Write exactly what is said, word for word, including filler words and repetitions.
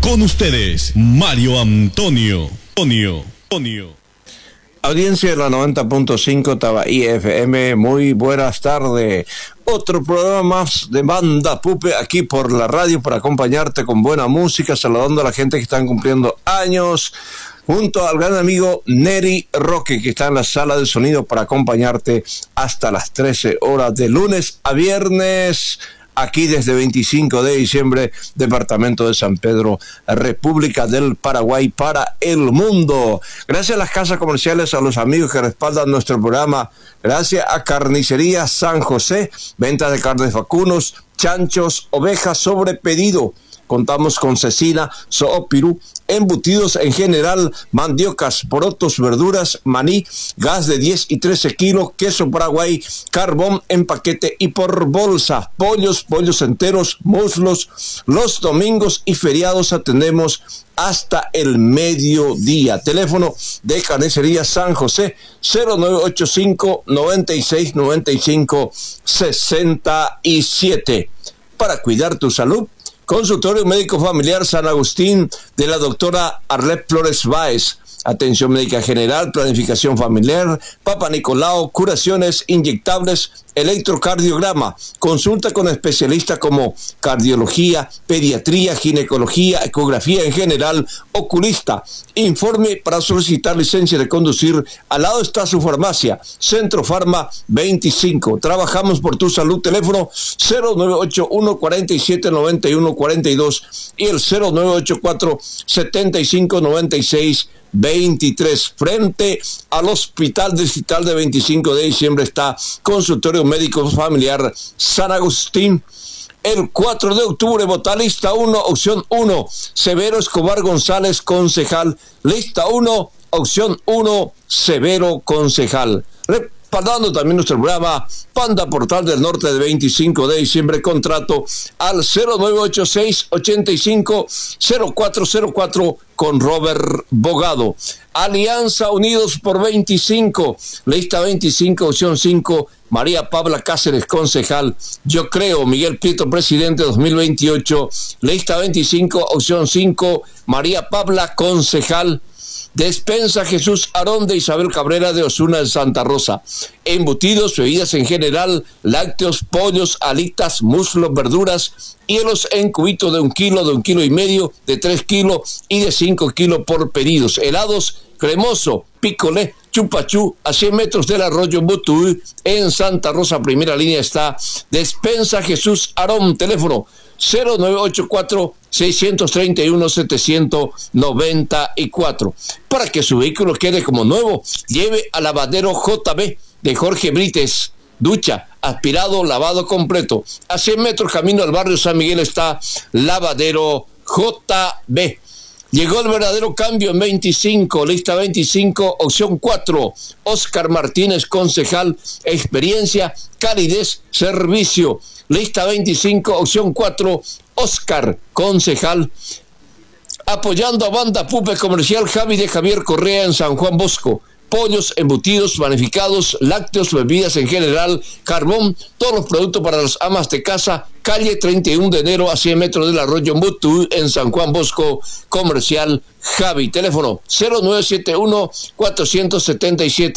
Con ustedes, Mario Antonio. Antonio. Antonio. Audiencia de la noventa punto cinco Tabaí F M, muy buenas tardes. Otro programa más de Banda Pupe aquí por la radio para acompañarte con buena música, saludando a la gente que están cumpliendo años, junto al gran amigo Neri Roque, que está en la sala de sonido para acompañarte hasta las trece horas de lunes a viernes. Aquí desde veinticinco de diciembre, departamento de San Pedro, República del Paraguay, para el mundo. Gracias a las casas comerciales, a los amigos que respaldan nuestro programa. Gracias a Carnicería San José, venta de carnes vacunos, chanchos, ovejas sobre pedido. Contamos con cecina, soopirú, embutidos en general, mandiocas, porotos, verduras, maní, gas de diez y trece kilos, queso Paraguay, carbón en paquete y por bolsa, pollos, pollos enteros, muslos. Los domingos y feriados atendemos hasta el mediodía. Teléfono de Carnicería San José, cero nueve ocho cinco, noventa y seis, noventa y cinco, sesenta y siete. Para cuidar tu salud, Consultorio Médico Familiar San Agustín de la doctora Arlet Flores Báez. Atención médica general, planificación familiar, Papa Nicolau, curaciones inyectables, electrocardiograma. Consulta con especialistas como cardiología, pediatría, ginecología, ecografía en general, oculista. Informe para solicitar licencia de conducir. Al lado está su farmacia, Centro Farma veinticinco. Trabajamos por tu salud. Teléfono cero nueve ocho uno, cuarenta y siete, noventa y uno, cuarenta y dos y el cero nueve ocho cuatro, setenta y cinco, noventa y seis, veintitrés. Frente al Hospital Distrital de veinticinco de diciembre está Consultorio Médico Familiar San Agustín. El cuatro de octubre, vota lista uno, opción uno, Severo Escobar González, concejal. Lista uno, opción uno, Severo, concejal. Respaldando también nuestro programa, Panda Portal del Norte de veinticinco de diciembre, contrato al cero nueve ocho seis, ochenta y cinco, cero cuatro cero cuatro con Robert Bogado. Alianza Unidos por veinticinco, lista veinticinco, opción cinco, María Pabla Cáceres, concejal. Yo creo, Miguel Prieto, presidente dos mil veintiocho, lista veinticinco, opción cinco, María Pabla, concejal. Despensa Jesús Arón de Isabel Cabrera de Osuna de Santa Rosa. Embutidos, bebidas en general, lácteos, pollos, alitas, muslos, verduras, hielos en cubitos de un kilo, de un kilo y medio, de tres kilos y de cinco kilos por pedidos. Helados, cremoso, picolé, chupachú, a cien metros del arroyo Butuí, en Santa Rosa, primera línea está Despensa Jesús Arón. Teléfono cero nueve ocho cuatro, seis tres uno, siete nueve cuatro. Para que su vehículo quede como nuevo, lleve al lavadero J B de Jorge Brites. Ducha, aspirado, lavado completo. A cien metros camino al barrio San Miguel está Lavadero J B. Llegó el verdadero cambio en veinticinco, lista veinticinco, opción cuatro, Oscar Martínez, concejal, experiencia, calidez, servicio. Lista veinticinco, opción cuatro, Oscar, concejal. Apoyando a Banda Pupe Comercial Javi de Javier Correa en San Juan Bosco. Pollos, embutidos, panificados, lácteos, bebidas en general, carbón, todos los productos para las amas de casa. Calle treinta y uno de enero a cien metros del arroyo Mutu en San Juan Bosco, Comercial Javi. Teléfono cero nueve siete uno, cuatro siete siete,